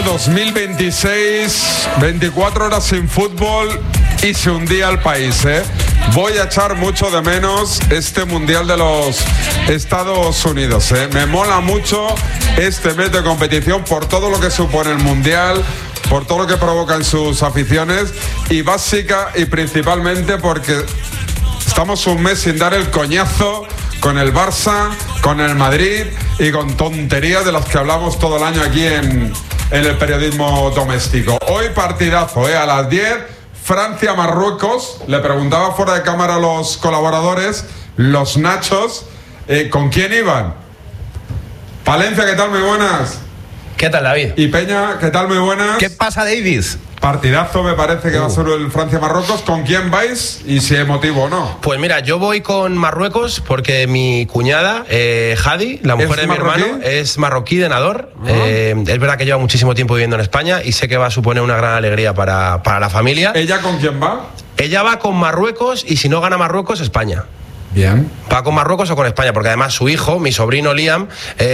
2026, 24 horas sin fútbol y se hundía el país, ¿eh? Voy a echar mucho de menos este Mundial de los Estados Unidos, ¿eh? Me mola mucho este mes de competición por todo lo que supone el Mundial, por todo lo que provoca en sus aficiones y básica y principalmente porque estamos un mes sin dar el coñazo con el Barça, con el Madrid y con tonterías de las que hablamos todo el año aquí en el periodismo doméstico. Hoy partidazo, a las 10, Francia-Marruecos. Le preguntaba fuera de cámara a los colaboradores, los nachos, ¿con quién iban? Palencia, ¿qué tal? Muy buenas. ¿Qué tal, David? Y Peña, ¿qué tal? Muy buenas. ¿Qué pasa, Davis? Partidazo me parece que va a ser el Francia-Marruecos. ¿Con quién vais y si es motivo o no? Pues mira, yo voy con Marruecos porque mi cuñada, Hadi, la mujer de mi hermano, es marroquí de Nador. Es verdad que lleva muchísimo tiempo viviendo en España y sé que va a suponer una gran alegría para la familia. ¿Ella con quién va? Ella va con Marruecos y si no gana Marruecos, España. Bien. ¿Va con Marruecos o con España? Porque además su hijo, mi sobrino Liam,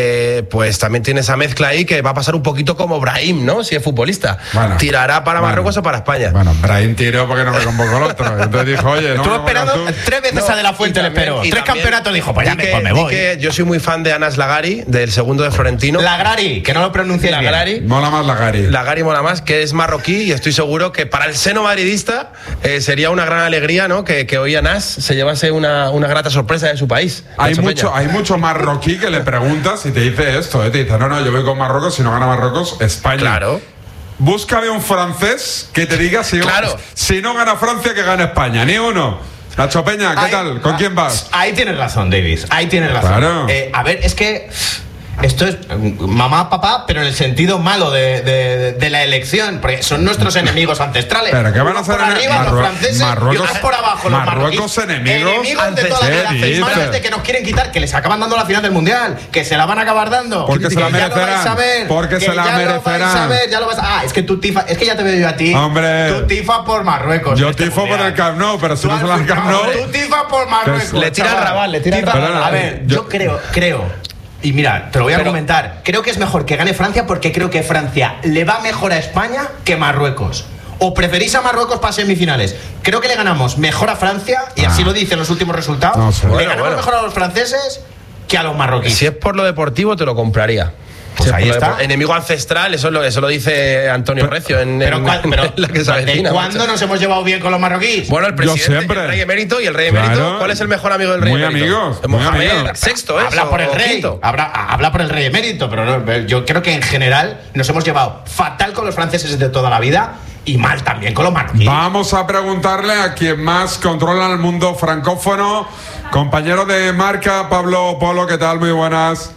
pues también tiene esa mezcla ahí que va a pasar un poquito como Brahim, ¿no? Si es futbolista. Bueno, ¿tirará para Marruecos o para España? Bueno, Brahim tiró porque no me convocó el otro. Entonces dijo, oye, no. Estuvo esperando 3 veces a De La Fuente, le esperó. 3 campeonatos dijo, pues ya me voy. Que yo soy muy fan de Anas Lagari, del segundo de Florentino. Lagari, que no lo pronuncié Lagari. Mola más Lagari. Lagari mola más, que es marroquí y estoy seguro que para el seno madridista sería una gran alegría, ¿no? Que hoy Anas se llevase una grata sorpresa de su país. Hay mucho marroquí que le preguntas y te dice esto, te dice, no, yo voy con Marruecos, si no gana Marruecos, España. Claro. Búscame un francés que te diga si no gana Francia, que gana España, ni uno. Nacho Peña, ¿qué tal? ¿Con quién vas? Ahí tienes razón, Davis, ahí tienes razón. Claro. A ver, es que esto es mamá, papá, pero en el sentido malo de la elección, porque son nuestros enemigos ancestrales. ¿Pero qué van a hacer por arriba los franceses y otros por abajo los Marruecos enemigos de toda la vida, feismanes de que nos quieren quitar, que les acaban dando la final del Mundial, que se la van a acabar dando. Porque se la merecerán. Porque se la merecerán. Es que tú tifas, es que ya te veo yo a ti. Hombre. Tú tifas por Marruecos. Yo tifo por el Camp Nou, pero si no se la Camp Nou. Tú tifas por Marruecos. Le tira el rabal, le tira el rabal. A ver, yo creo. Y mira, te lo voy a comentar. Creo que es mejor que gane Francia porque creo que Francia le va mejor a España que Marruecos. ¿O preferís a Marruecos para semifinales? Creo que le ganamos mejor a Francia, y así lo dicen los últimos resultados. No sé. Le ganamos mejor a los franceses que a los marroquíes. Si es por lo deportivo, te lo compraría. Pues ahí está. Enemigo ancestral, eso lo dice Antonio Recio en la que se avecina. ¿Cuándo nos hemos llevado bien con los marroquíes? Bueno, el presidente, el rey emérito y el rey emérito. ¿Cuál es el mejor amigo del rey emérito? Muy Mohamed VI, habla por el rey. Habla por el rey emérito, pero no, yo creo que en general nos hemos llevado fatal con los franceses de toda la vida y mal también con los marroquíes. Vamos a preguntarle a quien más controla el mundo francófono, compañero de marca, Pablo Polo, ¿qué tal? Muy buenas.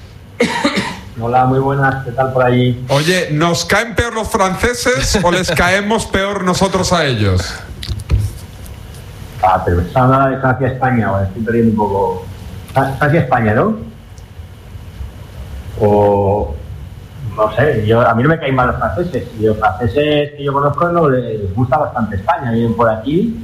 Hola, muy buenas, ¿qué tal por allí? Oye, ¿nos caen peor los franceses o les caemos peor nosotros a ellos? Pero está hablando de Francia-España, o estoy perdiendo un poco. Francia-España, ¿no? O no sé, a mí no me caen mal los franceses. Y los franceses que yo conozco no les gusta bastante España, vienen por aquí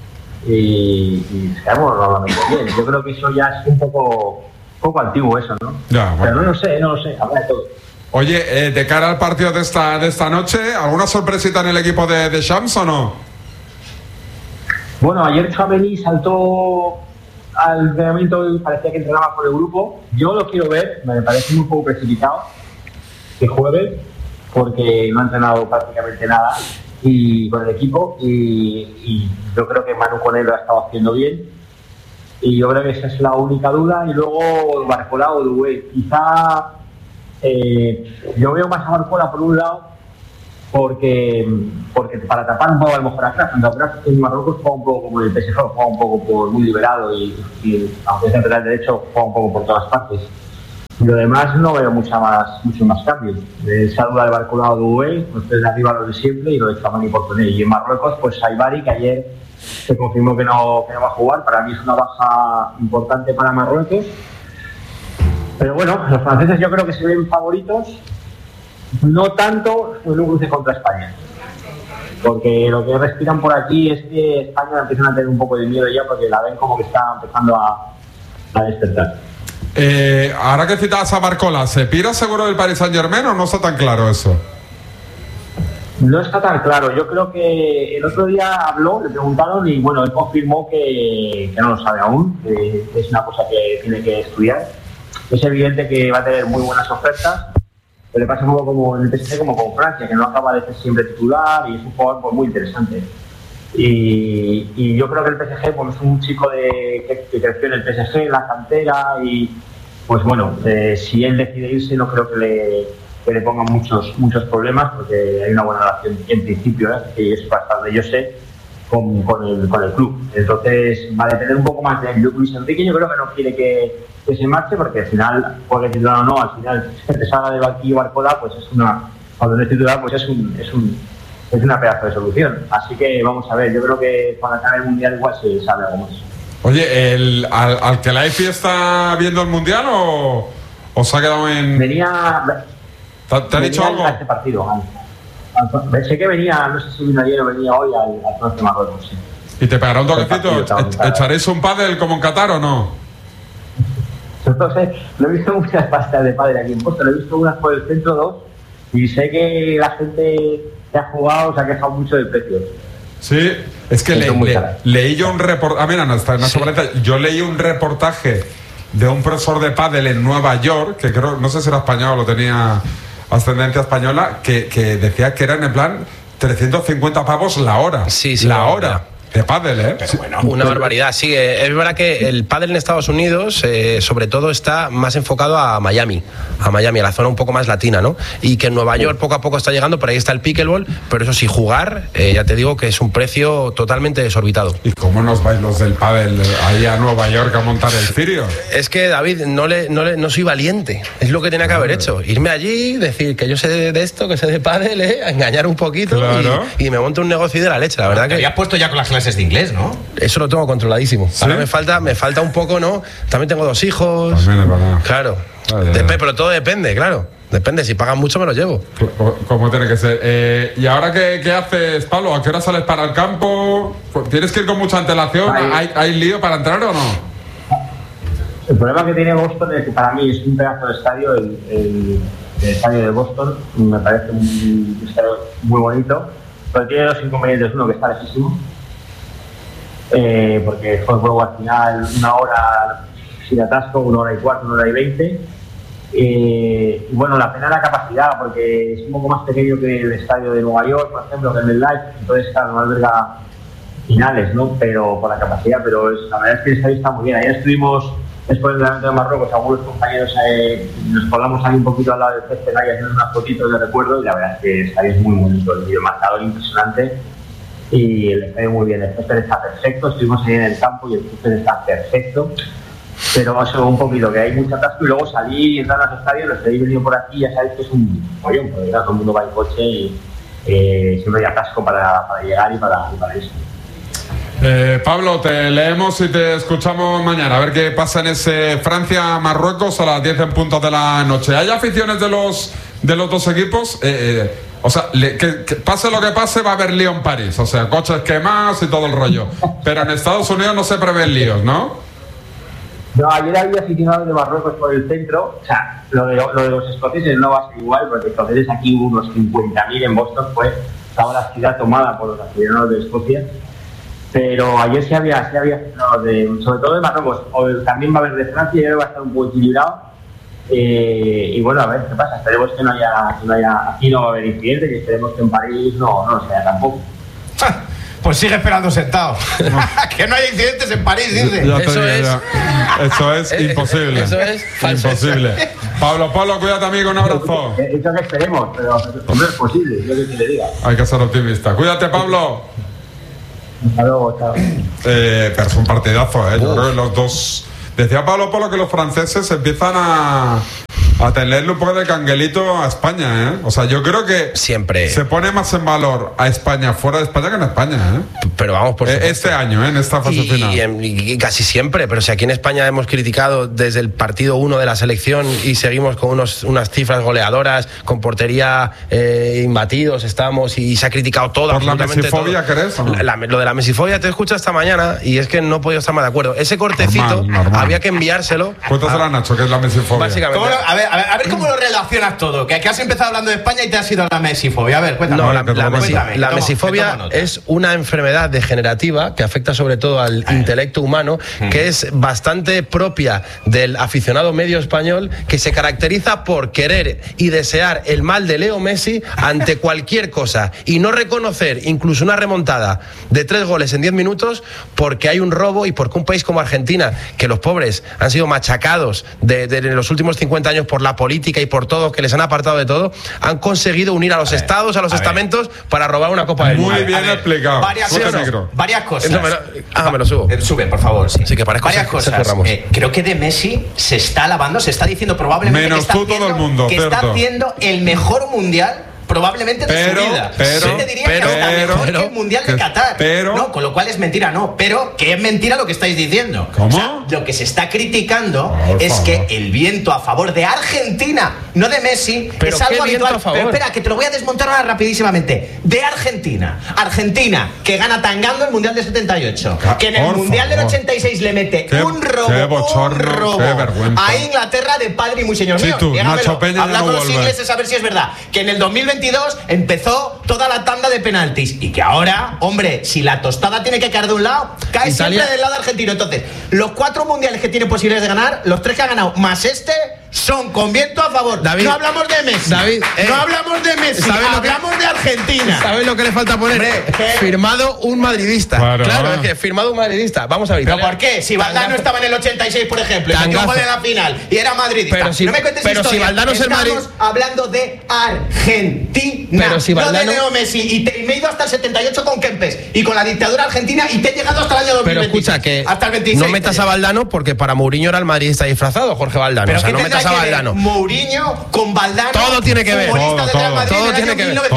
y se caemos normalmente bien. Yo creo que eso ya es un poco antiguo eso, ¿no? Ya, bueno. Pero no lo sé, habrá de todo. Oye, de cara al partido de esta noche, ¿alguna sorpresita en el equipo de Shams o no? Bueno, ayer Tchouaméni saltó al entrenamiento y parecía que entrenaba con el grupo. Yo lo quiero ver, me parece muy poco precipitado que juegue, porque no ha entrenado prácticamente nada y con el equipo y yo creo que Manu con él lo ha estado haciendo bien. Y yo creo que esa es la única duda. Y luego Barcola o Doué. Quizá yo veo más a Barcola por un lado porque para tapar un poco a lo mejor a Kraft. Aunque en Marruecos juega un poco como el PSG, juega un poco muy liberado y aunque es lateral derecho, juega un poco por todas partes. Y lo demás no veo muchos más cambios. Esa duda de Barcola o Doué, pues desde arriba lo de siempre y lo de Tchouaméni por poner. Y en Marruecos, pues Saibari, que ayer se confirmó que no va a jugar. Para mí es una baja importante para Marruecos. Pero bueno, los franceses yo creo que se ven favoritos, no tanto en un cruce contra España. Porque lo que respiran por aquí es que España empiezan a tener un poco de miedo ya, porque la ven como que está empezando a despertar. Ahora que citabas a Barcola, ¿se pira seguro del Paris Saint-Germain o no está tan claro eso? No está tan claro. Yo creo que el otro día habló, le preguntaron y bueno, él confirmó que no lo sabe aún, que es una cosa que tiene que estudiar. Es evidente que va a tener muy buenas ofertas, pero le pasa un poco como en el PSG como con Francia, que no acaba de ser siempre titular y es un jugador pues, muy interesante. Y yo creo que el PSG pues, es un chico que creció en el PSG, en la cantera y pues bueno, si él decide irse no creo que le pongan muchos problemas porque hay una buena relación en principio, que es bastante, yo sé, con el club. Entonces va a depender un poco más de Luis Enrique. Yo creo que no quiere que se marche porque al final, juegue titular o no, al final que te salga de banquillo Barcola, pues cuando no es titular, pues es una pedazo de solución. Así que vamos a ver, yo creo que cuando acabe el Mundial igual se sabe algo más. Oye, ¿al Khelaifi está viendo el Mundial o se ha quedado en...? ¿Te ha dicho algo? A este partido, sé que venía, no sé si vino ayer o venía hoy al Francia Marruecos, sí. ¿Y te pegará un toquecito? ¿Echaréis un pádel como en Qatar o no? Entonces, no he visto muchas pastas de pádel aquí en Boston, he visto unas por el centro, 2, y sé que la gente que ha jugado se ha quejado mucho del precio. Sí, es que leí yo un reportaje. Mira, no está en la sobreta. Yo leí un reportaje de un profesor de pádel en Nueva York, que creo, no sé si era español o tenía ascendencia española, que decía que eran en plan 350 pavos la hora. Sí, la hora. De pádel, ¿eh? Pero bueno, una barbaridad. Sí, es verdad que el pádel en Estados Unidos, sobre todo, está más enfocado a Miami, a la zona un poco más latina, ¿no? Y que en Nueva York poco a poco está llegando, por ahí está el pickleball, pero eso sí, jugar, ya te digo que es un precio totalmente desorbitado. ¿Y cómo nos vais los del pádel ahí a Nueva York a montar el cirio? Es que, David, no soy valiente. Es lo que tenía que haber hecho. Irme allí, decir que yo sé de esto, que sé de pádel, engañar un poquito, claro. y me monto un negocio de la leche, la verdad que... Te habías puesto ya con las clases de inglés, ¿no? Eso lo tengo controladísimo. ¿Sí? Ahora me falta un poco, ¿no? También tengo 2 hijos. También es verdad. Claro. Pero todo depende, claro. Depende, si pagan mucho me lo llevo. Como tiene que ser. ¿Y ahora qué haces, Pablo? ¿A qué hora sales para el campo? ¿Tienes que ir con mucha antelación? ¿Hay lío para entrar o no? El problema que tiene Boston es que para mí es un pedazo de estadio, el estadio de Boston. Me parece un estadio muy bonito, pero tiene 2 inconvenientes. Uno, que está lejísimo. Porque fue el juego al final 1 hora sin atasco, 1 hora y cuarto, 1 hora y 20. Y bueno, la pena la capacidad, porque es un poco más pequeño que el estadio de Nueva York, por ejemplo, que en el Live, entonces claro, no alberga finales, ¿no? Pero por la capacidad, pero la verdad es que el estadio está muy bien. Ayer estuvimos después del evento de Marruecos, algunos compañeros nos colamos ahí un poquito al lado del césped y haciendo unas fotitos de recuerdo, y la verdad es que el estadio es muy bonito, el videomarcador impresionante. Y el estadio muy bien, el césped está perfecto, estuvimos ahí en el campo y el césped está perfecto, pero eso un poquito, que hay mucho atasco, y luego salí y entrar a los estadios, los que habéis venido por aquí, ya sabéis que es un follón, porque todo el mundo va en coche y siempre hay atasco para llegar y para eso. Pablo, te leemos y te escuchamos mañana, a ver qué pasa en ese Francia-Marruecos a las 10 en punto de la noche. ¿Hay aficiones de los 2 equipos? O sea, que pase lo que pase, va a haber lío en París. O sea, coches quemados y todo el rollo. Pero en Estados Unidos no se prevén líos, ¿no? No, ayer había aficionados de Marruecos por el centro. O sea, lo de los escoceses no va a ser igual, porque escoceses aquí hubo unos 50.000 en Boston, pues estaba la ciudad tomada por los aficionados de Escocia. Pero ayer sí había aficionados sobre todo de Marruecos. También va a haber de Francia, y va a estar un poco equilibrado. Y bueno, a ver qué pasa. Esperemos que no haya aquí no va a haber incidentes, y esperemos que en París no sea tampoco. Pues sigue esperando sentado. Que no haya incidentes en París, dice. Eso es imposible. Eso es falso. Imposible. Pablo, cuídate, amigo, un abrazo. Eso que esperemos, pero no es posible, yo que le diga. Hay que ser optimista. Cuídate, Pablo. Hasta luego, chao. Pero es un partidazo, yo creo que los 2... Decía Pablo que los franceses empiezan a tenerle un poco de canguelito a España, O sea, yo creo que siempre se pone más en valor a España fuera de España que en España, Pero vamos, por supuesto. Este año, en esta fase final. Y casi siempre, pero si aquí en España hemos criticado desde el partido 1 de la selección y seguimos con unas cifras goleadoras, con portería imbatidos estamos, y se ha criticado todo. ¿Por la mesifobia crees? ¿O no? Lo de la mesifobia te he escuchado esta mañana y es que no he podido estar más de acuerdo. Ese cortecito normal. había que enviárselo. Cuéntaselo a Nacho, que es la mesifobia. Básicamente. a ver cómo lo relacionas todo. Que has empezado hablando de España y te has ido a la mesifobia. A ver, cuéntame. No, la mesifobia es una enfermedad degenerativa que afecta sobre todo al intelecto humano, que es bastante propia del aficionado medio español, que se caracteriza por querer y desear el mal de Leo Messi ante cualquier cosa y no reconocer incluso una remontada de 3 goles en 10 minutos porque hay un robo y porque un país como Argentina, que los pobres han sido machacados de los últimos 50 años por la política y por todo, que les han apartado de todo, han conseguido unir a los estados, a los estamentos para robar una Copa del Mundo. Muy bien explicado. Varias cosas. Me lo subo. Sube, por favor. Sí, que parezco varias cosas. Creo que de Messi se está alabando, se está diciendo probablemente menos tú, todo el mundo, que está haciendo el mejor mundial probablemente de su vida. Yo te diría que hasta mejor que el Mundial de Qatar. No, con lo cual es mentira, no. Pero que es mentira lo que estáis diciendo. ¿Cómo? O sea, lo que se está criticando es que el viento a favor de Argentina, no de Messi, pero es algo habitual. A favor. Pero espera, que te lo voy a desmontar ahora rapidísimamente. De Argentina. Argentina, que gana tangando el Mundial del 78. Que en el Mundial del 86 le mete un robo a Inglaterra de padre y muy señor mío. Habla con los ingleses a ver si es verdad. Que en el 2022 empezó toda la tanda de penaltis y que ahora, hombre, si la tostada tiene que caer de un lado, cae siempre del lado argentino. Entonces, los 4 mundiales que tiene posibilidades de ganar, los 3 que ha ganado más son con viento a favor. David, no hablamos de Messi. No hablamos de Messi, hablamos de Argentina. ¿Sabes lo que le falta poner? Firmado un madridista. Claro, es que firmado un madridista. Vamos a ver. ¿Pero por qué? Si Valdano estaba en el 86, por ejemplo, y metió un gol en la final y era madridista. No me cuentes historia. Si Valdano es el Madrid. Estamos hablando de Argentina. Pero si Valdano... no de Leo Messi. Y me he ido hasta el 78 con Kempes y con la dictadura argentina y te he llegado hasta el año 2026. Pero escucha, que hasta el 26, no metas a Valdano porque para Mourinho era el madridista disfrazado, Jorge Valdano. Pero o sea, no metas a Valdano. Mourinho con Valdano. Todo tiene que ver. Todo tiene que ver.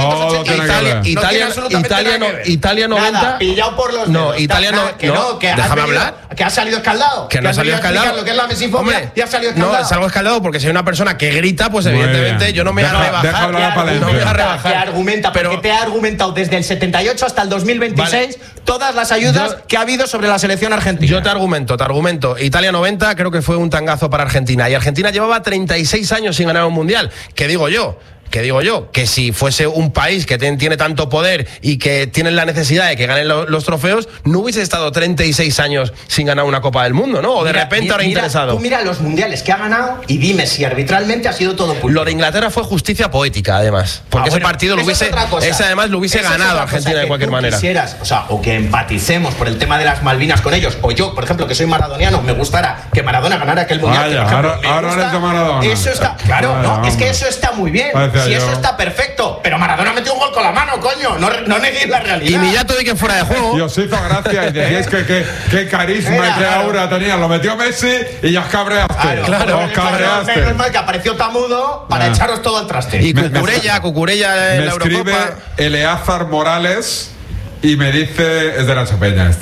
Italia 90. Nada, pillado por los no, Italia no. Déjame hablar. Que ha salido escaldado. Que no ha salido escaldado. Lo que es la mesifobia y ha salido escaldado. No, salgo escaldado porque si hay una persona que grita, pues evidentemente yo no me voy a rebajar. No me voy a rebajar. Que argumenta, pero que te ha argumentado desde el 78 hasta el 2026 todas las ayudas que ha habido sobre la selección argentina. Yo te argumento. Italia 90 creo que fue un tangazo para Argentina. Y Argentina llevaba 36 años sin ganar un mundial. ¿Qué digo yo? Que si fuese un país que tiene tanto poder y que tienen la necesidad de que ganen los trofeos, no hubiese estado 36 años sin ganar una Copa del Mundo, ¿no? O de repente ahora interesado. Tú mira los mundiales que ha ganado y dime si arbitralmente ha sido todo pulpo. Lo de Inglaterra fue justicia poética, además. Porque ese partido lo hubiese ganado Argentina de cualquier manera. O que empaticemos por el tema de las Malvinas con ellos, o yo, por ejemplo, que soy maradoniano, me gustara que Maradona ganara aquel mundial. Ahora eres de Maradona. Eso está, claro, es que eso está muy bien. Si eso está perfecto, pero Maradona metió un gol con la mano, coño, no neguéis la realidad. Y Millato de que fuera de juego. Y os hizo gracia y decíais que carisma y que aura tenía. Lo metió Messi y ya os cabreaste. Os cabreaste. Menos mal que apareció Tamudo para echaros todo al traste. Y Cucurella en la Eurocopa. Me escribe Eleazar Morales y me dice, es de Nacho Peña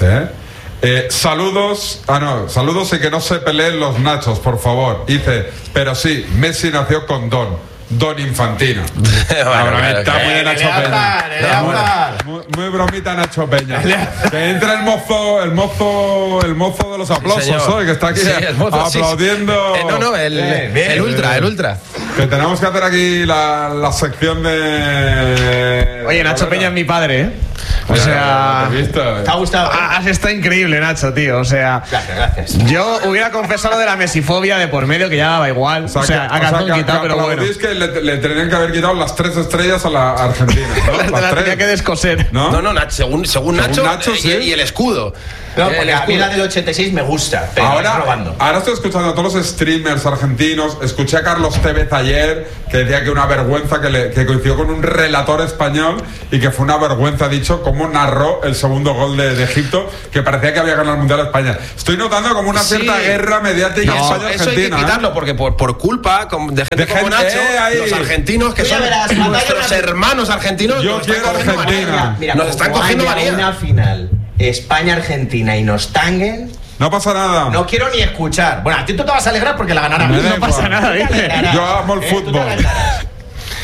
saludos y que no se peleen los nachos, por favor. Dice, pero sí, Messi nació con Don Infantino. Está muy de Nacho Peña. Muy bromita Nacho Peña. Que entra el mozo de los aplausos, hoy, que está aquí aplaudiendo. El ultra. Que tenemos que hacer aquí la sección de... Oye, Nacho Peña es mi padre, ¿eh? O sea, ¿te ha gustado? Está increíble, Nacho, tío. O sea, gracias. Yo hubiera confesado de la mesifobia de por medio, que ya daba igual. O sea, a calzón quitado, pero bueno. Es que le tenían que haber quitado las 3 estrellas a la Argentina, ¿no? la tenía que descoser. No, según Nacho sí. y el escudo. No, porque a mí la del 86 me gusta, pero ahora estoy escuchando a todos los streamers argentinos. Escuché a Carlos Tevez ayer, que decía que una vergüenza, que coincidió con un relator español y que fue una vergüenza, dicho, cómo narró el segundo gol de Egipto, que parecía que había ganado el Mundial a España. Estoy notando como una cierta guerra mediática España-Argentina. Eso hay que quitarlo, porque por culpa de gente como Nacho, los argentinos, que son nuestros hermanos argentinos, yo quiero Argentina. Nos están cogiendo manía. Una final España-Argentina y nos tanguen. No pasa nada. No quiero ni escuchar. Bueno, a ti tú te vas a alegrar porque la ganará. No pasa nada, ¿viste? Yo amo el fútbol.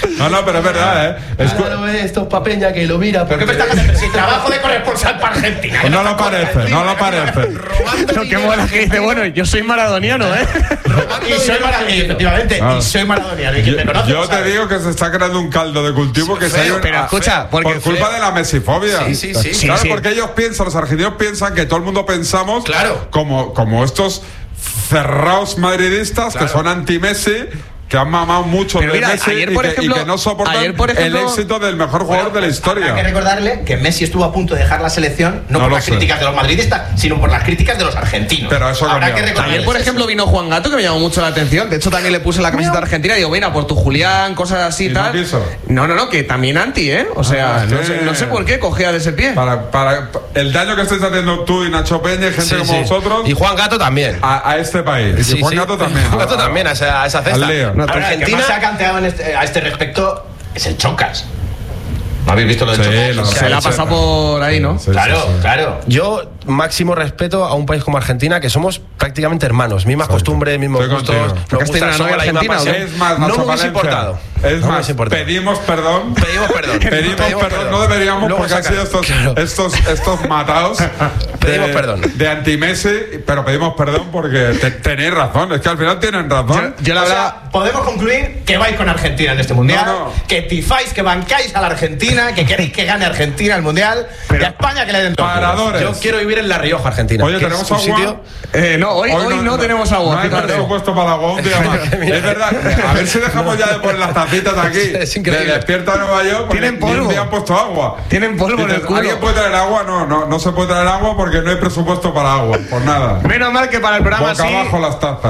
No, pero es verdad, Claro, esto es pa' Peña que lo mira. ¿Pero qué me estás haciendo? Si trabajo de corresponsal para Argentina. No lo parece. Lo que mola que dice, bueno, yo soy maradoniano, Y soy maradoniano, efectivamente. Y soy maradoniano. Y quien me conoce Yo te digo que se está creando un caldo de cultivo que se ha ido pero escucha, por culpa de la mesifobia. Sí. Claro, Sí. porque ellos piensan, los argentinos piensan que todo el mundo pensamos Claro. como estos cerrados madridistas que son anti-Messi, que han mamado mucho Pero de mira, Messi ayer, y por que ejemplo, no soportan ayer, por ejemplo, el éxito del mejor jugador de la historia. Hay que recordarle que Messi estuvo a punto de dejar la selección no por lo las sé. críticas de los madridistas, sino por las críticas de los argentinos. Pero eso habrá cambió. que recordarles Ayer, por eso. ejemplo, vino Juan Gato, que me llamó mucho la atención. De hecho, también le puse la camiseta argentina y digo, mira, por tu Julián, cosas así y no tal. quiso. No, que también anti, O sea, es que- no sé por qué cogea de ese pie. Para el daño que estáis haciendo tú y Nacho Peña y gente como vosotros Y Juan Gato también. a este país. Y Juan Gato también. Juan Gato también, a esa cesta. Al lío. No, Ahora, el que más se ha canteado a este respecto es el Chocas. ¿No habéis visto lo del Sí, Chocas? Se la ha pasado por ahí, ¿no? Sí, Claro, sí, sí. claro. Yo, máximo respeto a un país como Argentina, que somos prácticamente hermanos, mismas costumbres, mismos Estoy gustos, contigo. nos ¿Porque has tenido gusta, una novia somos la misma argentina, pasión. Es más, no Nacho me hubiese Valencia. importado. Es No me más, hubiese importado. pedimos perdón. Pedimos perdón. Pedimos perdón, no deberíamos Luego porque han saca- sido Claro. estos matados Pedimos perdón. de anti-Messi, pero pedimos perdón porque tenéis razón, es que al final tienen razón. Yo la O verdad. sea, podemos concluir que vais con Argentina en este mundial, No. que tifáis, que bancáis a la Argentina, que queréis que gane Argentina el mundial, y a España que le den todo. Paradores. Yo quiero vivir en La Rioja, Argentina. Oye, que ¿tenemos es un agua? sitio- No, hoy no tenemos agua. No hay fíjate. presupuesto para agua un día más. Es verdad. A ver si dejamos ya de poner las tacitas aquí. Es increíble. De Despierta Nueva York. porque Tienen ni un polvo. día han puesto agua. Tienen polvo en el Dices, culo. ¿alguien puede traer agua? No se puede traer agua porque no hay presupuesto para agua. Por nada. Menos mal que para el programa Boca sí. abajo las tazas.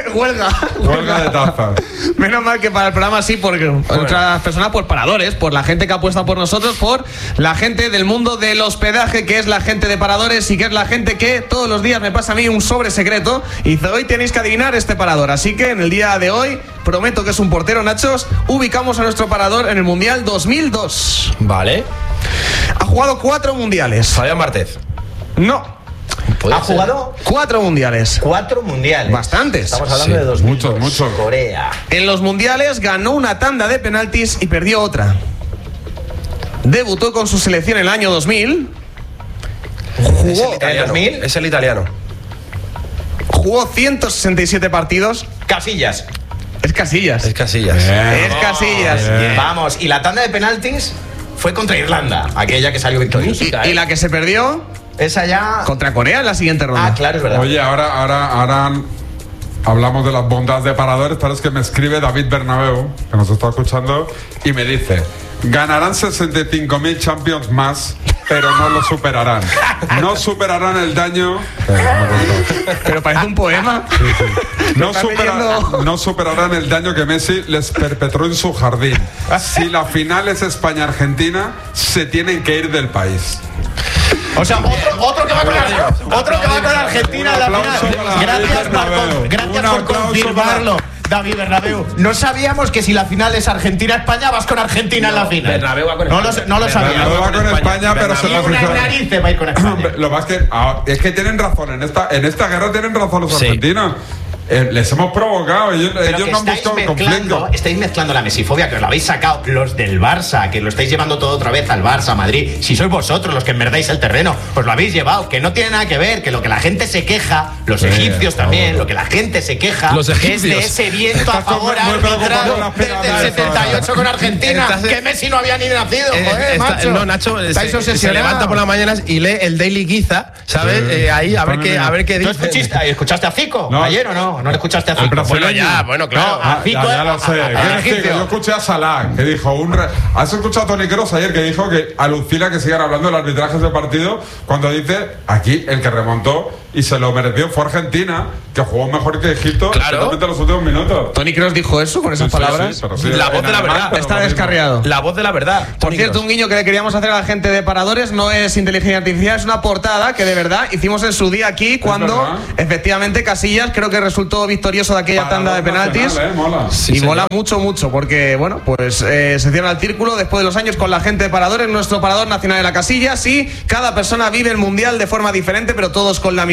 Huelga de tazas. Menos mal que para el programa sí, porque otras personas, por paradores, por la gente que apuesta por nosotros, por la gente del mundo del hospedaje, que es la gente de paradores y que es la gente que todos los días me pasa a mí un sobre secreto y dice, hoy tenéis que adivinar este parador. Así que en el día de hoy, prometo que es un portero, Nachos, ubicamos a nuestro parador en el Mundial 2002. Vale. Ha jugado 4 mundiales. Fabián Martez. No, Ha jugado 4 mundiales. 4 mundiales. Bastantes. Estamos hablando Sí, de 2002. muchos. Corea. En los mundiales ganó una tanda de penaltis y perdió otra. Debutó con su selección en el año 2000. Es el Jugó, italiano. 2000. Es el italiano. jugó 167 partidos. Casillas. Es Casillas. Es Casillas. Es Casillas. Vamos, y la tanda de penaltis fue contra Irlanda, aquella que salió victoriosa. Y la que se perdió Esa ya. contra Corea en la siguiente ronda. Ah, claro, es verdad. Oye, ahora hablamos de las bondades de paradores, pero es que me escribe David Bernabeu, que nos está escuchando, y me dice, ganarán 65.000 Champions más, pero no lo superarán. No superarán el daño... Pero parece un poema. No, Estás leyendo. no superarán el daño que Messi les perpetró en su jardín. Si la final es España-Argentina, se tienen que ir del país. O sea, otro que va con Argentina en la Un aplauso final. para David Bernabéu. Gracias Un por aplauso confirmarlo, David Bernabéu. No sabíamos que si la final es Argentina-España, vas con Argentina en la final. Bernabéu va con No España. lo Bernabéu sabíamos. va con España, pero se Y lo una hizo- nariz va a ir con España. Lo más es que tienen razón en esta guerra, tienen razón los Sí. argentinos. Les hemos provocado, ellos Pero no que han buscado el conflicto. estáis mezclando la mesifobia, que os la habéis sacado los del Barça, que lo estáis llevando todo otra vez al Barça, Madrid. Si sois vosotros los que enverdáis el terreno, os lo habéis llevado, que no tiene nada que ver, que lo que la gente se queja, los egipcios también, lo que la gente se queja Los es egipcios. de ese viento a Estás favor muy preocupado arbitrado con las desde el piedras, 78 con Argentina, Estás- que Messi no había ni nacido, joder, Está- macho. no, Nacho Estáis se obsesionados. levanta por las mañanas y lee el Daily Giza, ¿sabes? Ahí a ver qué ¿Tú dice. escuchaste a Fico No. ayer o no? ¿No le escuchaste a Fico? Bueno, ya, bueno, claro. No, Fico, ya lo sé. ¿Quién es Fico? egipcio. Yo escuché a Salah, que dijo ¿Has escuchado a Toni Kroos ayer que dijo que alucina que sigan hablando de los arbitrajes de partido cuando dice aquí el que remontó y se lo mereció fue Argentina, que jugó mejor que Egipto, Claro. especialmente en los últimos minutos? Tony Kroos dijo eso con esas Sí, sí, palabras. sí, pero sí, La voz en de la alemán, verdad. pero Está lo mismo. descarriado. La voz de la verdad. Por Toni cierto, Kroos. un guiño que le queríamos hacer a la gente de paradores no es inteligencia artificial, es una portada que de verdad hicimos en su día aquí cuando verdad. efectivamente Casillas creo que resultó victorioso de aquella tanda de Parador penaltis. nacional, mola. Sí, y señor. mola mucho, porque bueno, pues se cierra el círculo después de los años con la gente de paradores, nuestro parador nacional de la Casilla. Sí, cada persona vive el mundial de forma diferente, pero todos con la misma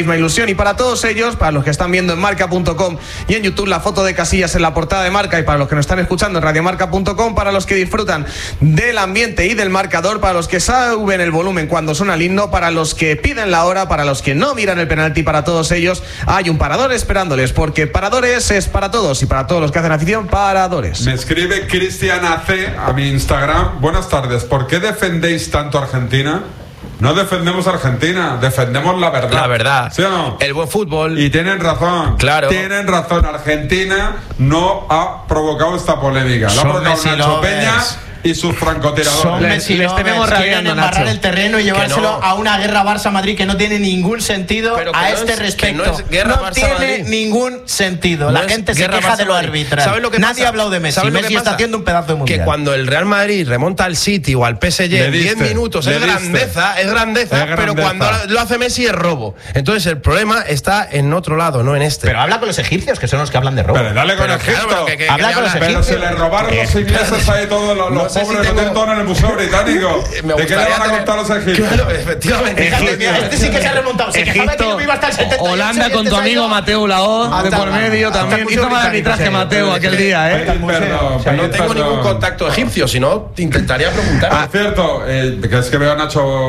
misma ilusión. Y para todos ellos, para los que están viendo en marca.com y en YouTube la foto de Casillas en la portada de Marca, y para los que nos están escuchando en radiomarca.com, para los que disfrutan del ambiente y del marcador, para los que suben el volumen cuando suena el himno, para los que piden la hora, para los que no miran el penalti, para todos ellos hay un parador esperándoles, porque Paradores es para todos, y para todos los que hacen afición, Paradores. Me escribe Cristian AC a mi Instagram: buenas tardes, ¿por qué defendéis tanto a Argentina? No defendemos a Argentina, defendemos la verdad. La verdad. ¿Sí o no? El buen fútbol. Y tienen razón. Claro. Tienen razón. Argentina no ha provocado esta polémica. La ha provocado Nacho Peña y sus francotiradores. Les tenemos quieren embarrar el terreno y llevárselo a una guerra Barça-Madrid que no tiene ningún sentido a este respecto. No tiene ningún sentido. La gente se queja de lo arbitral. Nadie ha hablado de Messi. Messi está haciendo un pedazo de mundial. Que cuando el Real Madrid remonta al City o al PSG en 10 minutos es grandeza, pero cuando lo hace Messi es robo. Entonces el problema está en otro lado, no en este. Pero habla con los egipcios, que son los que hablan de robo. Pero dale con Egipto. Habla con los egipcios. Pero se le robaron los ingleses ahí todos los pobres, no tienen todo en el Museo Británico. ¿De qué le van a contar los egipcios? Claro, efectivamente. Este sí que se ha remontado. Se quejaba que no iba hasta el 70. Holanda con tu amigo Mateu Laoz de por medio también. Hizo más arbitraje Mateu aquel día, No tengo ningún contacto egipcio, si no te intentaría preguntar. Cierto, que es que veo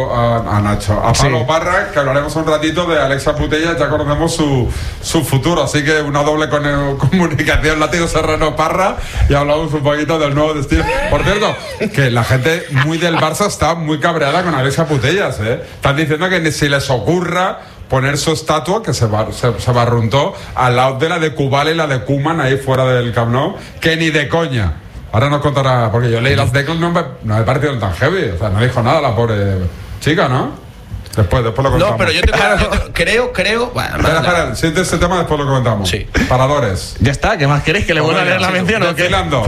a Pablo Parra, que hablaremos un ratito de Alexia Putellas. Ya conocemos su futuro, así que una doble comunicación Látigo Serrano Parra, y hablamos un poquito del nuevo destino. Por cierto, que la gente muy del Barça está muy cabreada con Alexia Putellas, Están diciendo que ni si les ocurra poner su estatua, que se barruntó al lado de la de Kubala y la de Koeman ahí fuera del Camp Nou, que ni de coña. Ahora nos contará, porque yo leí las declaraciones, no me parecieron tan heavy, o sea, no dijo nada la pobre chica, ¿no? Después lo contamos. No, pero yo creo. Bueno, espera, siente este tema, después lo comentamos. Sí. Paradores. Ya está, ¿qué más queréis? ¿Que le vuelva a leer la mención o qué? Venga.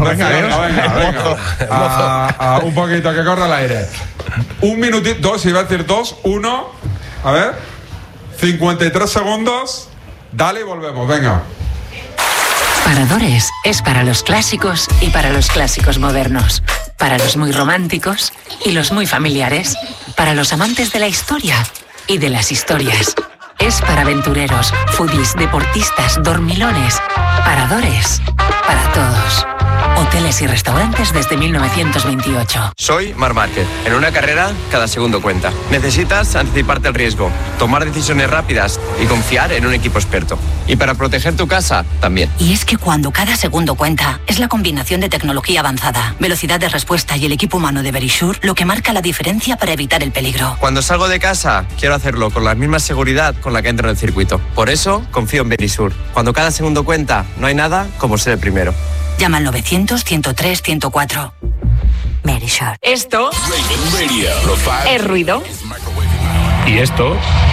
Un poquito, que corra el aire. Un minutito, iba a decir 2, 1. A ver. 53 segundos. Dale y volvemos, venga. Paradores es para los clásicos y para los clásicos modernos. Para los muy románticos y los muy familiares. Para los amantes de la historia y de las historias. Es para aventureros, foodies, deportistas, dormilones. Paradores para todos. Hoteles y restaurantes desde 1928. Soy Marc Márquez. En una carrera, cada segundo cuenta. Necesitas anticiparte al riesgo, tomar decisiones rápidas y confiar en un equipo experto. Y para proteger tu casa, también. Y es que cuando cada segundo cuenta, es la combinación de tecnología avanzada, velocidad de respuesta y el equipo humano de Verisure lo que marca la diferencia para evitar el peligro. Cuando salgo de casa, quiero hacerlo con la misma seguridad con la que entro en el circuito. Por eso, confío en Verisure. Cuando cada segundo cuenta, no hay nada como ser el primero. Llama al 900-103-104. Verisure. Esto es ruido. Y esto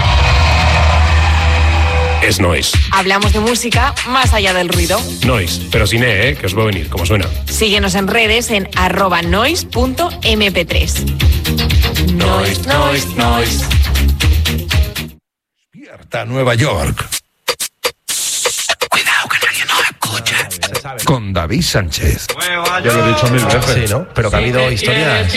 es noise. Hablamos de música más allá del ruido. Noise, pero sin E, que os va a venir, como suena. Síguenos en redes en @noise.mp3. Noise. Despierta Nueva York. Cuidado que nadie nos escucha. Con David Sánchez. Yo lo he dicho 1000 veces. Sí, ¿no? Pero que ha habido historias.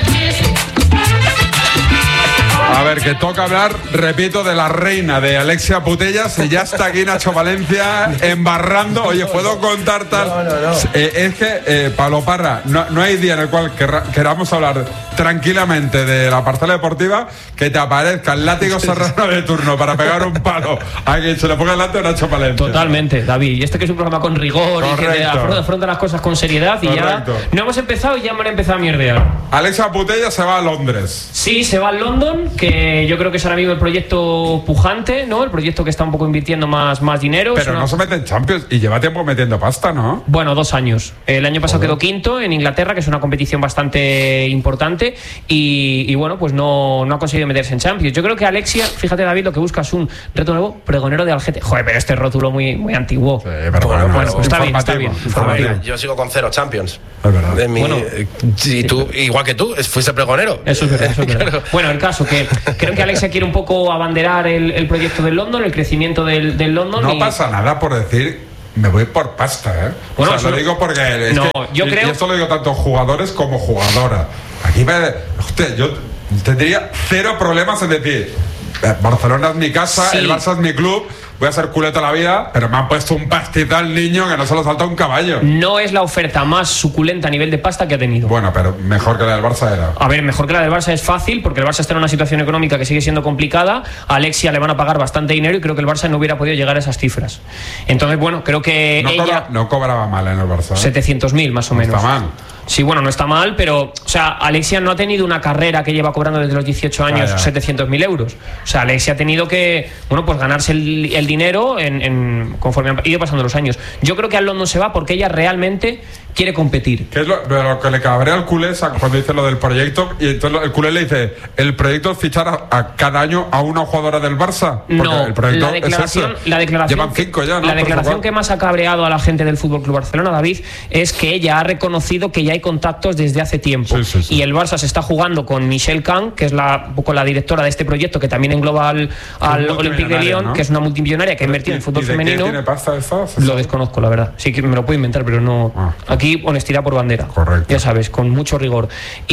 A ver, que toca hablar, repito, de la reina de Alexia Putellas, y ya está aquí Nacho Valencia embarrando. Oye, ¿puedo contar tal? No. Es que, Pablo Parra, no hay día en el cual queramos hablar tranquilamente de la parcela deportiva que te aparezca el Látigo Serrano de turno para pegar un palo a quien se le ponga delante a Nacho Valencia. Totalmente, David. Y este que es un programa con rigor. Correcto. Y que afronta las cosas con seriedad. Y Correcto. Ya no hemos empezado y ya me han empezado a mierdear. Alexia Putellas se va a Londres. Sí, se va a London, que yo creo que es ahora mismo el proyecto pujante, ¿no? El proyecto que está un poco invirtiendo más dinero. Pero no se mete en Champions y lleva tiempo metiendo pasta, ¿no? Bueno, 2 años. El año pasado quedó quinto en Inglaterra, que es una competición bastante importante, y bueno, pues no ha conseguido meterse en Champions. Yo creo que Alexia, fíjate, David, lo que busca es un reto nuevo, pregonero de Algete. Joder, pero este rótulo muy antiguo. Sí, pero bueno, está bien. Informativo. Yo sigo con 0 Champions. Es verdad. Y tú, igual que tú, fuiste pregonero. Eso es verdad. Claro. Bueno, el caso que creo que Alexia quiere un poco abanderar el proyecto del London, el crecimiento del London. No pasa nada por decir me voy por pasta, ¿eh? Bueno, o sea, lo digo porque yo creo... y esto lo digo tanto jugadores como jugadora. Aquí yo tendría 0 problemas en decir Barcelona es mi casa, Sí. el Barça es mi club, voy a ser culé toda la vida, pero me han puesto un pastizal niño que no se lo salta un caballo. No es la oferta más suculenta a nivel de pasta que ha tenido. Bueno, pero mejor que la del Barça era. A ver, mejor que la del Barça es fácil, porque el Barça está en una situación económica que sigue siendo complicada. A Alexia le van a pagar bastante dinero y creo que el Barça no hubiera podido llegar a esas cifras. Entonces, bueno, creo que No cobraba mal en el Barça. 700.000 más o menos. Está mal. Sí, bueno, no está mal, pero, o sea, Alexia no ha tenido una carrera que lleva cobrando desde los 18 años 700.000 euros. O sea, Alexia ha tenido que, bueno, pues ganarse el dinero conforme han ido pasando los años. Yo creo que al London se va porque ella realmente quiere competir. ¿Qué es lo que le cabrea al culé cuando dice lo del proyecto? Y entonces el culé le dice, ¿el proyecto es fichar a cada año a una jugadora del Barça? Porque No, el proyecto la declaración, es ese. la declaración, Llevan 5 ya, ¿no? La declaración que más ha cabreado a la gente del FC Barcelona, David, es que ella ha reconocido que ya hay contactos desde hace tiempo. Y el Barça se está jugando con Michelle Kahn, que es un poco la directora de este proyecto, que también engloba al Olympique de Lyon, ¿no? Que es una multimillonaria que ha invertido en fútbol femenino. ¿Quién tiene pasta esta? Lo desconozco, la verdad. Sí que me lo puedo inventar, pero no. Aquí honestidad por bandera. Correcto. Ya sabes, con mucho rigor.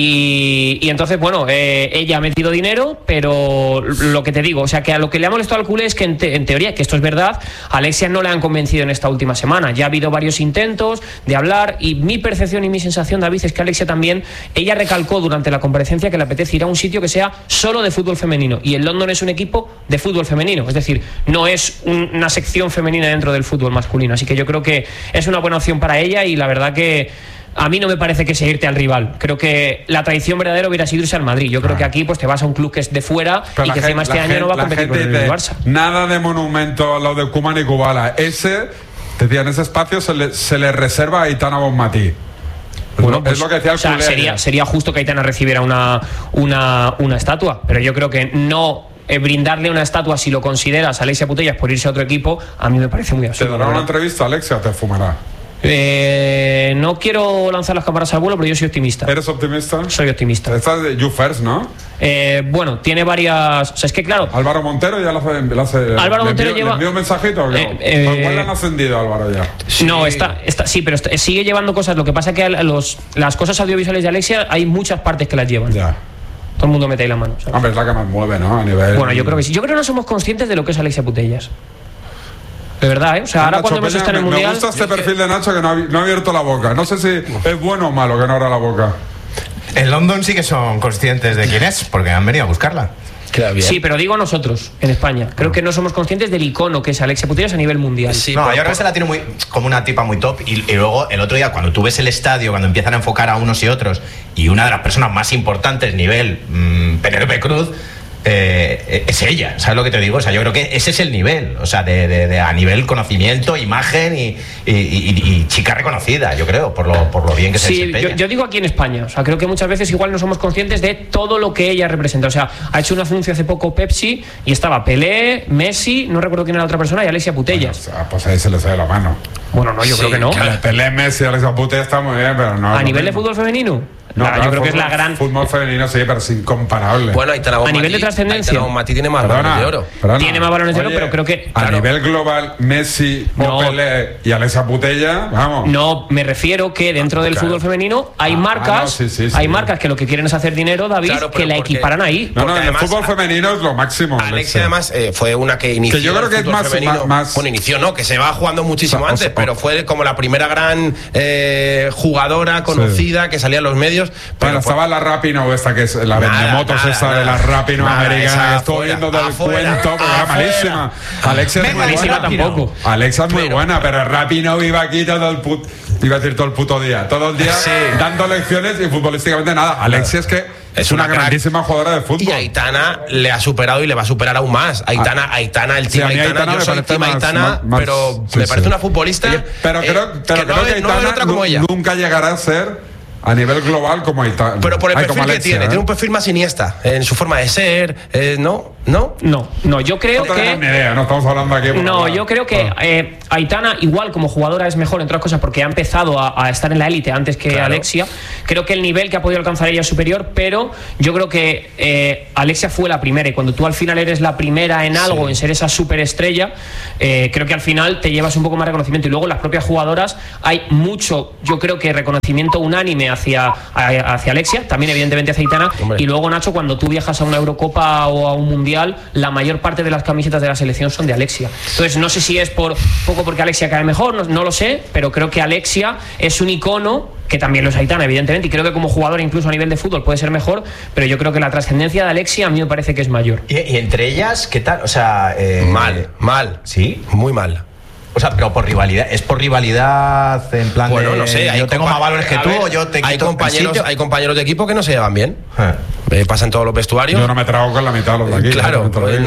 Y entonces, bueno, ella ha metido dinero, pero lo que te digo, o sea, que a lo que le ha molestado al culé es que en teoría, que esto es verdad, a Alexia no le han convencido en esta última semana. Ya ha habido varios intentos de hablar y mi percepción y mi sensación, David, es que Alexia también, ella recalcó durante la comparecencia que le apetece ir a un sitio que sea solo de fútbol femenino. Y el London es un equipo de fútbol femenino, es decir, no es una sección femenina dentro del fútbol masculino. Así que yo creo que es una buena opción para ella y la verdad que a mí no me parece que sea irte al rival. Creo que la tradición verdadera hubiera sido irse al Madrid. Yo creo que aquí pues te vas a un club que es de fuera y que encima este año no va a competir con el Barça. Nada de monumento a lo de Koeman y Kubala. Ese espacio se le reserva a Aitana Bonmatí. Bueno, pues, es lo que decía el culé. Sería justo que Aitana recibiera una estatua, pero yo creo que no brindarle una estatua, si lo consideras a Alexia Putellas por irse a otro equipo, a mí me parece muy absurdo. ¿Te dará una entrevista, Alexia, o te fumará? No quiero lanzar las cámaras al vuelo, pero yo soy optimista. ¿Eres optimista? Soy optimista. Estás de You First, ¿no? Bueno, tiene varias. O sea, es que claro. Álvaro Montero ya lo hace. Álvaro Montero lleva. ¿Le envió un mensajito? ¿Cuál le han ascendido a Álvaro ya? Sí. No, sí, pero sigue llevando cosas. Lo que pasa es que las cosas audiovisuales de Alexia hay muchas partes que las llevan. Ya. Todo el mundo mete ahí la mano, ¿sabes? Hombre, es la que más mueve, ¿no? A nivel. Bueno, yo creo que sí. Yo creo que no somos conscientes de lo que es Alexia Putellas. De verdad, ¿eh? O sea, ahora Nacho cuando hemos estado en el Mundial. Me gusta este perfil de Nacho que no ha abierto la boca. No sé si es bueno o malo que no abra la boca. En London sí que son conscientes de quién es, porque han venido a buscarla. Queda bien. Sí, pero digo nosotros, en España. Creo que no somos conscientes del icono que es Alexia Putellas a nivel mundial. Sí, no, yo creo que se la tiene como una tipa muy top. Y luego, el otro día, cuando tú ves el estadio, cuando empiezan a enfocar a unos y otros, y una de las personas más importantes, nivel Penélope Cruz, es ella, ¿sabes lo que te digo? O sea, yo creo que ese es el nivel, o sea, a nivel conocimiento, imagen y chica reconocida, yo creo, por lo bien que se desempeña. Yo digo aquí en España, o sea, creo que muchas veces igual no somos conscientes de todo lo que ella representa. O sea, ha hecho un anuncio hace poco Pepsi y estaba Pelé, Messi, no recuerdo quién era la otra persona, y Alexia Putellas. Bueno, pues ahí se le sale la mano. Bueno, no, yo creo que no. Pelé, Messi, Alexia Putellas está muy bien, pero no. ¿A nivel de fútbol femenino? No, yo creo que es la gran. Fútbol femenino sí, pero es incomparable. Bueno, a nivel de trascendencia. Mati tiene más balones de oro. Tiene más balones de oro, pero creo que. A nivel global, Messi, Pelé y Alexia Putellas, vamos. No, me refiero que dentro del fútbol femenino hay marcas. Hay marcas que lo que quieren es hacer dinero, David, que la equiparan ahí. No, en el fútbol femenino es lo máximo. Alexia, además, fue una que inició. Que yo creo que es más. Bueno, inició, no, que se va jugando muchísimo antes, pero fue como la primera gran jugadora conocida que salía en los medios. Bueno, estaba la Rapinoe esta, que es la vendemotos esta de la Rapinoe americana, que estuvo viendo del cuento, pero era malísima. Alexia es muy buena tampoco. Alexia es muy buena, pero Rapinoe iba aquí todo el puto. Iba a decir todo el puto día. Todo el día dando lecciones y futbolísticamente nada. Alexia es que es una grandísima jugadora de fútbol. Y Aitana le ha superado y le va a superar aún más. Aitana, el team Aitana, yo soy team Aitana, pero me parece una futbolista. Pero creo que Aitana nunca llegará a ser a nivel global como Aitana. Pero por el perfil que tiene un perfil más Iniesta en su forma de ser, ¿no? Yo creo que. Ni idea, no estamos hablando aquí. Yo creo que Aitana, igual como jugadora, es mejor, entre otras cosas, porque ha empezado a estar en la élite antes que Alexia. Creo que el nivel que ha podido alcanzar ella es superior, pero yo creo que Alexia fue la primera, y cuando tú al final eres la primera en algo, en ser esa superestrella, creo que al final te llevas un poco más reconocimiento. Y luego las propias jugadoras, hay mucho, yo creo que reconocimiento unánime hacia Alexia, también evidentemente hacia Aitana. Y luego, Nacho, cuando tú viajas a una Eurocopa o a un Mundial Mundial, la mayor parte de las camisetas de la selección son de Alexia. Entonces no sé si es poco porque Alexia cae mejor, no lo sé, pero creo que Alexia es un icono, que también lo es Aitana, evidentemente, y creo que como jugador incluso a nivel de fútbol puede ser mejor, pero yo creo que la trascendencia de Alexia a mí me parece que es mayor. ¿Y entre ellas qué tal? O sea, mal. ¿Sí? Muy mal. O sea, pero por rivalidad, ¿es por rivalidad en plan Bueno, de, no sé, yo tengo más valores que tú o yo te hay quito compañeros de equipo que no se llevan bien. Pasa en todos los vestuarios. Yo no me trago con la mitad de los de aquí. Claro,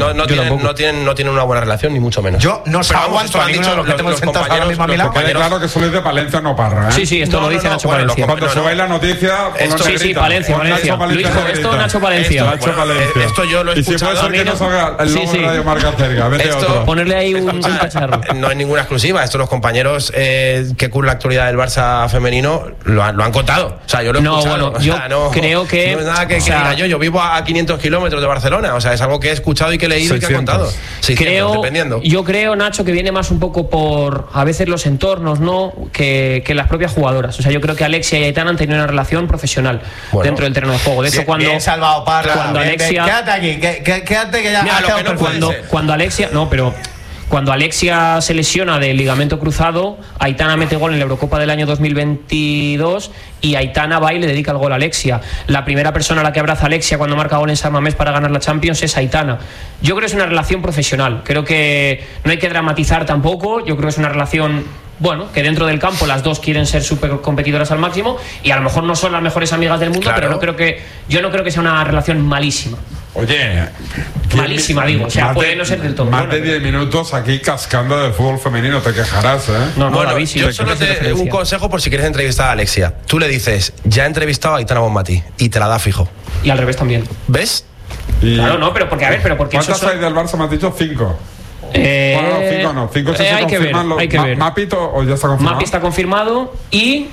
no tienen una buena relación, ni mucho menos. Yo no sé aguanto a ninguno de los que tengo sentados ahora mismo a mi lado. Queda claro que sois de Palencia, no Parra, ¿eh? Sí, esto lo dice Nacho Palencia. Cuando subáis la noticia, sí, Palencia. Luis, esto Nacho Palencia. Esto yo lo he escuchado. Y si puede ser que no salga el logo de Radio Marca cerca, vete otro. Ponerle ahí un cacharro. No es ninguna exclusiva, esto los compañeros que cubren la actualidad del Barça femenino lo han contado. O sea, yo lo he escuchado. Bueno, yo creo que no es nada que diga yo vivo a 500 kilómetros de Barcelona. O sea, es algo que he escuchado y que he leído y que he contado. 600, dependiendo. Yo creo, Nacho, que viene más un poco por a veces los entornos, ¿no? Que las propias jugadoras. O sea, yo creo que Alexia y Aitana han tenido una relación profesional dentro del terreno de juego. De hecho, bien salvado, Parra. Cuando Alexia, quédate aquí, quédate que ya. Mira, cuando Alexia, cuando Alexia se lesiona del ligamento cruzado, Aitana mete gol en la Eurocopa del año 2022 y Aitana va y le dedica el gol a Alexia. La primera persona a la que abraza a Alexia cuando marca gol en San Mamés para ganar la Champions es Aitana. Yo creo que es una relación profesional. Creo que no hay que dramatizar tampoco. Yo creo que es una relación, bueno, que dentro del campo las dos quieren ser súper competidoras al máximo y a lo mejor no son las mejores amigas del mundo, pero yo no creo que sea una relación malísima. Oye, malísima, digo. O sea, puede no ser del todo. Más de 10 minutos aquí cascando de fútbol femenino, te quejarás, ¿eh? No, bueno, David, yo solo te un consejo por si quieres entrevistar a Alexia. Tú le dices, ya he entrevistado a Aitana Bonmatí y te la da fijo. Y al revés también. ¿Ves? Claro, no, pero porque, a ver, porque ¿cuántas hay del Barça? Me has dicho 5. Bueno, 5 no. 5 se hay que ver, hay que ver. ¿Mapito o ya está confirmado? Mapi está confirmado y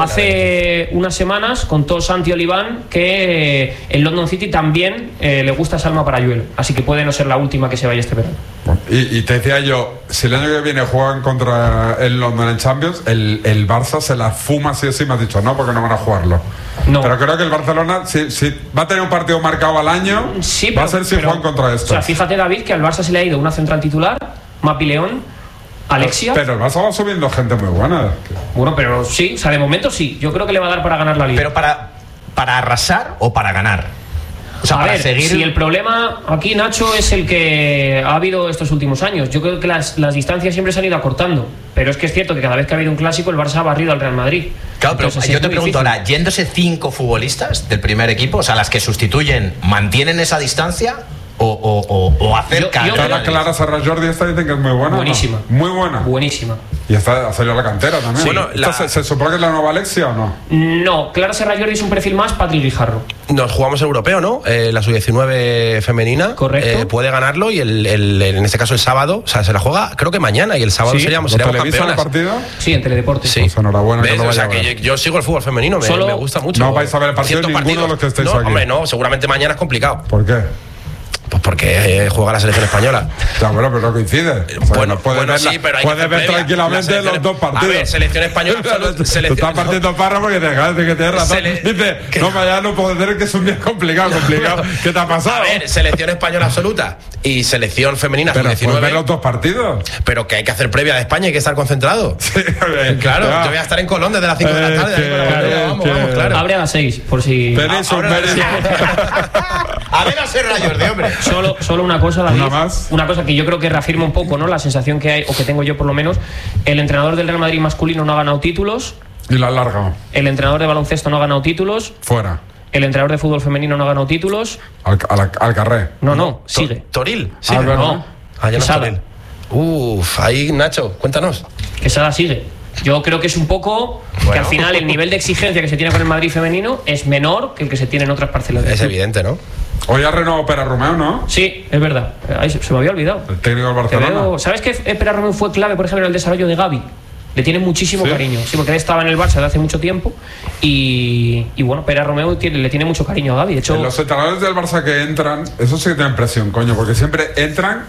hace unas semanas contó Santi Oliván que el London City también le gusta Salma Parayuelo, así que puede no ser la última que se vaya este verano. Bueno, y te decía yo, si el año que viene juegan contra el London en Champions, el Barça se la fuma sí o sí, me has dicho no, porque no van a jugarlo. No. Pero creo que el Barcelona, si va a tener un partido marcado al año, sí, va a ser si juegan contra esto. O sea, fíjate, David, que al Barça se le ha ido una central titular, Mapi León, Alexia. Pero el Barça va subiendo gente muy buena. Bueno, pero sí, o sea, de momento sí. Yo creo que le va a dar para ganar la Liga. Pero para arrasar o para ganar. O sea, a para ver, seguir... si el problema aquí, Nacho, es el que ha habido estos últimos años. Yo creo que las distancias siempre se han ido acortando. Pero es que es cierto que cada vez que ha habido un clásico, el Barça ha barrido al Real Madrid. Claro, pero entonces, yo te pregunto ahora, yéndose 5 futbolistas del primer equipo, o sea, las que sustituyen, ¿mantienen esa distancia o acercan? La Clara Serra Jordi esta dicen que es muy buena. Buenísima. ¿No? Muy buena. Buenísima. Y esta ha salido a la cantera también. Bueno, ¿Se supone que es la nueva Alexia o no? No, Clara Serra Jordi es un perfil más Patrick Guijarro. Nos jugamos el europeo, ¿no? La sub-19 femenina. Correcto. Puede ganarlo y en este caso el sábado, o sea, se la juega creo que mañana y el sábado seríamos campeones. ¿El partido? Sí, en Teledeporte. Sí. Pues enhorabuena. O sea, que yo sigo el fútbol femenino, me gusta mucho. No vais a ver el partido ninguno de los que estáis aquí. Hombre, no, seguramente mañana es complicado. ¿Por qué? Pues porque juega la selección española. Ya, bueno, pero no coincide. O sea, bueno, sí, pero hay puedes ver tranquilamente los dos partidos. A ver, selección española absoluta. Te estás partiendo parra porque te dejas de que tienes razón. Dice, no, mañana no puedo decir que es un día complicado. ¿Qué te ha pasado? A ver, selección española absoluta y selección femenina. Pero puedes ver los dos partidos. Pero que hay que hacer previa de España, hay que estar concentrado. Sí, claro, yo voy a estar en Colón desde las 5 de la tarde. Vamos, claro. Abre a las 6, por si. A ver a ser rayos de hombre. Solo una cosa, David. Una cosa que yo creo que reafirma un poco, ¿no? La sensación que hay, o que tengo yo por lo menos. El entrenador del Real Madrid masculino no ha ganado títulos. Y la larga. El entrenador de baloncesto no ha ganado títulos. Fuera. El entrenador de fútbol femenino no ha ganado títulos. Al carré. No, sigue. ¿Toril? Sí, no. Ya no es Toril. Ahí, Nacho, cuéntanos. Quesada sigue. Yo creo que es un poco que al final el nivel de exigencia que se tiene con el Madrid femenino es menor que el que se tiene en otras parcelas. Es evidente, ¿no? Hoy ha renovado Pere Romeu, ¿no? Sí, es verdad. Se me había olvidado. El técnico del Barcelona. ¿Sabes que Pere Romeu fue clave, por ejemplo, en el desarrollo de Gavi? Le tiene muchísimo cariño. Sí, porque él estaba en el Barça desde hace mucho tiempo y bueno, Pere Romeu le tiene mucho cariño a Gavi. De hecho, los entrenadores del Barça que entran, eso sí que tienen presión, coño, porque siempre entran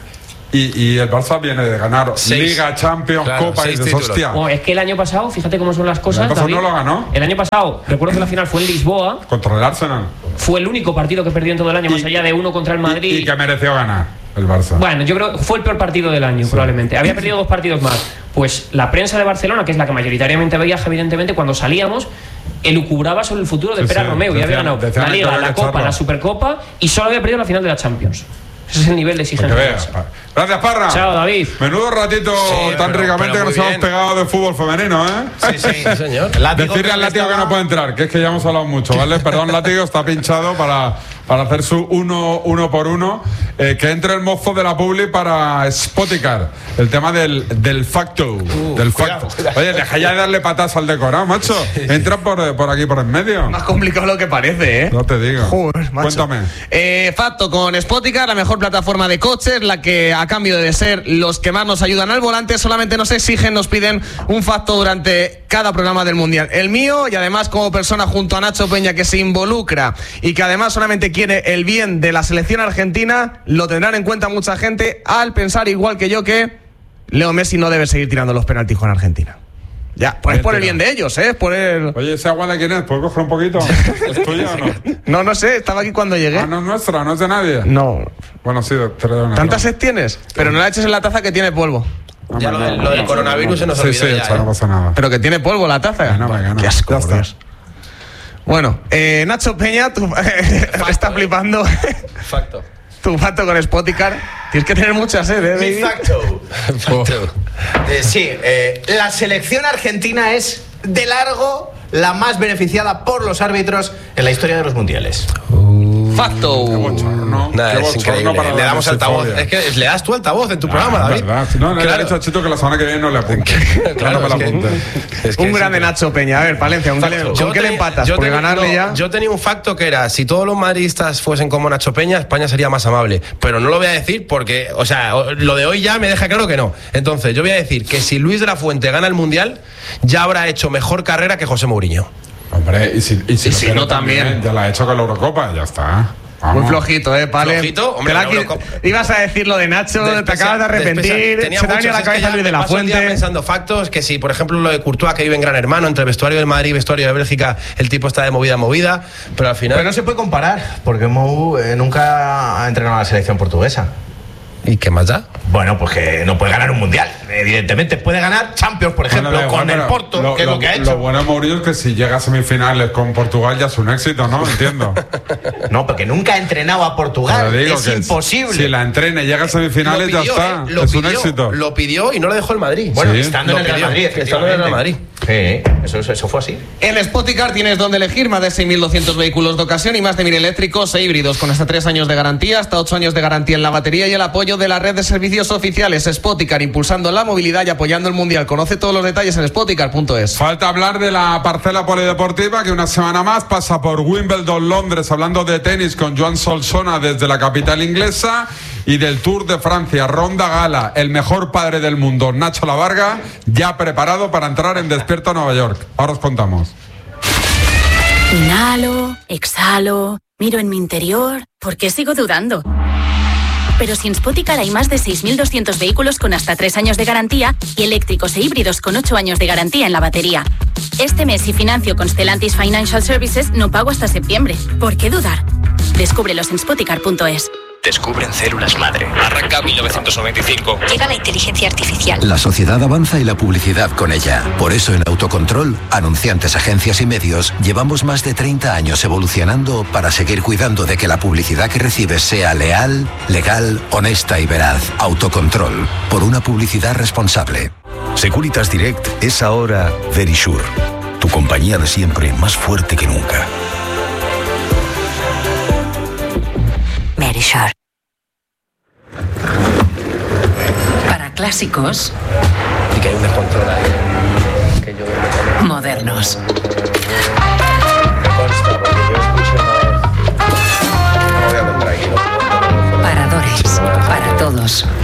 y el Barça viene de ganar Liga, Champions, Copa, y dices, hostia. Es que el año pasado, fíjate cómo son las cosas. El año pasado David, no lo ganó. El año pasado, recuerdo que la final fue en Lisboa. Contra el Arsenal. Fue el único partido que perdió en todo el año, más allá de uno contra el Madrid. Y que mereció ganar el Barça. Bueno, yo creo que fue el peor partido del año, probablemente. Había perdido 2 partidos más. Pues la prensa de Barcelona, que es la que mayoritariamente viaja, evidentemente, cuando salíamos, elucubraba sobre el futuro de Pere Romeu. Y había ganado la Liga, la Copa, la Supercopa y solo había perdido la final de la Champions. Ese es el nivel de exigencia. Gracias, Parra. Chao, David. Menudo ratito tan ricamente que nos hemos pegado de fútbol femenino, ¿eh? Sí, señor. Decirle al látigo que no puede entrar, que es que ya hemos hablado mucho, ¿vale? Perdón, látigo, está pinchado para hacer su uno por uno. Que entre el mozo de la publi para Spoticar. El tema del facto. Cuidado. Oye, deja ya de darle patas al decorado, macho. Entra por aquí, por en medio. Más complicado lo que parece, ¿eh? No te digo. Joder, macho. Cuéntame. Facto con Spoticar, la mejor plataforma de coches, la que a cambio de ser los que más nos ayudan al volante, solamente nos exigen, nos piden un facto durante cada programa del Mundial. El mío, y además como persona junto a Nacho Peña que se involucra y que además solamente quiere el bien de la selección argentina, lo tendrán en cuenta mucha gente al pensar igual que yo que Leo Messi no debe seguir tirando los penaltis con Argentina. Ya, pues es por el bien de ellos, por el... Oye, ¿ese agua de quién es? ¿Puedes coger un poquito? ¿Es tuya o no? No sé, estaba aquí cuando llegué. No es nuestra, no es de nadie. No. Bueno, sí, te lo doy una. ¿Tanta sed tienes? Pero no la eches en la taza que tiene polvo. Ya lo del coronavirus se nos olvidó ya. Sí, no pasa nada. Pero que tiene polvo la taza. Qué asco, por Dios. Bueno, Nacho Peña, tú está flipando. Facto. Tu facto con Spoticar. Tienes que tener mucha sed, ¿eh? Mi facto. Sí, la selección argentina es de largo la más beneficiada por los árbitros en la historia de los mundiales. Facto. Nada, es increíble. Le damos altavoz. Es que le das tú altavoz en tu programa, David. No, le he dicho a Chito que la semana que viene no le apunte. Claro, un grande Nacho Peña. A ver, Palencia, ¿con qué le empatas? Porque ganarle ya. Yo tenía un facto que era: si todos los madridistas fuesen como Nacho Peña, España sería más amable. Pero no lo voy a decir porque, o sea, lo de hoy ya me deja claro que no. Entonces, yo voy a decir que si Luis de la Fuente gana el Mundial, ya habrá hecho mejor carrera que José Mourinho. Hombre, y si no también. Ya la ha hecho con la Eurocopa, ya está. Muy flojito, Pale. Flojito, hombre, ibas a decir lo de Nacho, te acabas de arrepentir. Se te ha venido a la cabeza Luis de la Fuente. Pensando factos, que si, por ejemplo, lo de Courtois, que vive en Gran Hermano, entre vestuario del Madrid y vestuario de Bélgica, el tipo está de movida a movida, pero al final... Pero no se puede comparar, porque Mou nunca ha entrenado a la selección portuguesa. ¿Y qué más da? Bueno, pues que no puede ganar un mundial. Evidentemente puede ganar Champions, por ejemplo, con el Porto, que es lo que ha hecho. Lo bueno de Mourinho es que si llega a semifinales con Portugal ya es un éxito, ¿no? Entiendo. No, porque nunca ha entrenado a Portugal. Es imposible. Si la entrena y llega a semifinales ya está. Es un éxito. Lo pidió y no lo dejó el Madrid. Bueno, estando en el Real Madrid. Estando en el Real Madrid. Sí, eso fue así. En Spoticar tienes donde elegir más de 6.200 vehículos de ocasión y más de 1.000 eléctricos e híbridos con hasta 3 años de garantía, hasta 8 años de garantía en la batería y el apoyo de la red de servicios oficiales. Spoticar, impulsando la movilidad y apoyando el mundial. Conoce todos los detalles en spoticar.es. Falta hablar de la parcela polideportiva que una semana más pasa por Wimbledon, Londres, hablando de tenis con Joan Solsona desde la capital inglesa, y del Tour de Francia, Ronda Gala, el mejor padre del mundo, Nacho Lavarga, ya preparado para entrar en Despierta Nueva York. Ahora os contamos. Inhalo, exhalo, miro en mi interior. ¿Por qué sigo dudando? Pero si en Spoticar hay más de 6.200 vehículos con hasta 3 años de garantía y eléctricos e híbridos con 8 años de garantía en la batería. Este mes, si financio con Stellantis Financial Services, no pago hasta septiembre. ¿Por qué dudar? Descúbrelos en spoticar.es. Descubren células madre. Arranca 1995. Llega la inteligencia artificial. La sociedad avanza y la publicidad con ella. Por eso en Autocontrol, anunciantes, agencias y medios, llevamos más de 30 años evolucionando para seguir cuidando de que la publicidad que recibes sea leal, legal, honesta y veraz. Autocontrol, por una publicidad responsable. Securitas Direct es ahora Verisure, tu compañía de siempre más fuerte que nunca. Verisure. Para clásicos. Y que hay un descontrol ahí. Que yo modernos. Me consta, porque yo escuché una vez. No voy a contar aquí. Paradores. Para todos.